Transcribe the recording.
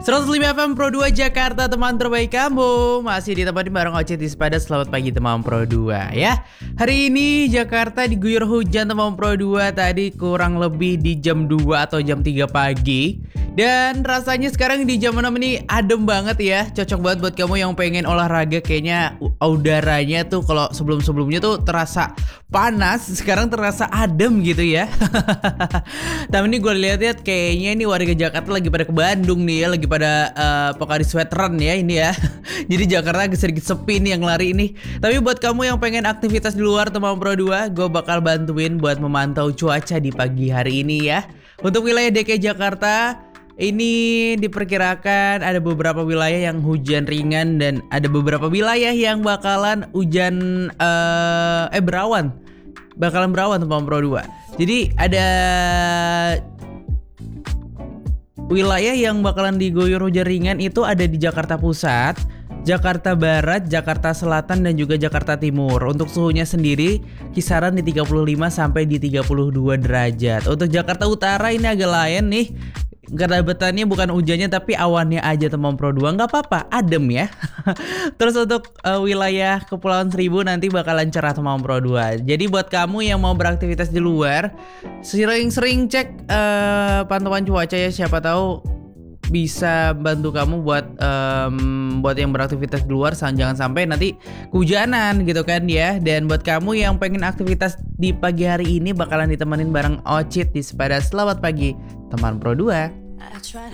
105 FM Pro 2 Jakarta, teman terbaik kamu. Masih ditemani bareng Ocit di Sepada. Selamat pagi teman Pro 2 ya. Hari ini Jakarta diguyur hujan teman Pro 2. Tadi kurang lebih di jam 2 atau jam 3 pagi. Dan rasanya sekarang di jam 6 ini adem banget ya. Cocok banget buat kamu yang pengen olahraga. Kayaknya udaranya tuh kalau sebelum-sebelumnya tuh terasa panas, sekarang terasa adem gitu ya. Tapi ini gue lihat-lihat kayaknya ini warga Jakarta lagi pada ke Bandung nih ya, lagi pada Pokari Sweateran ya ini ya. Jadi Jakarta agak sedikit sepi nih yang lari ini. Tapi buat kamu yang pengen aktivitas di luar teman Pro 2, gue bakal bantuin buat memantau cuaca di pagi hari ini ya. Untuk wilayah DKI Jakarta ini diperkirakan ada beberapa wilayah yang hujan ringan dan ada beberapa wilayah yang bakalan hujan berawan. Bakalan berawan teman Pro 2. Jadi ada wilayah yang bakalan diguyur hujan ringan itu ada di Jakarta Pusat, Jakarta Barat, Jakarta Selatan dan juga Jakarta Timur. Untuk suhunya sendiri kisaran di 35 sampai di 32 derajat. Untuk Jakarta Utara ini agak lain nih. Kedabetannya bukan hujannya tapi awannya aja teman Pro 2. Nggak apa-apa, adem ya. Terus untuk wilayah Kepulauan Seribu nanti bakalan cerah teman Pro 2. Jadi buat kamu yang mau beraktivitas di luar, sering-sering cek pantauan cuaca ya. Siapa tahu bisa bantu kamu buat yang beraktivitas di luar. Jangan sampai nanti kehujanan gitu kan ya. Dan buat kamu yang pengen aktivitas di pagi hari ini bakalan ditemenin bareng Ocit di Sepada. Selamat pagi teman Pro 2.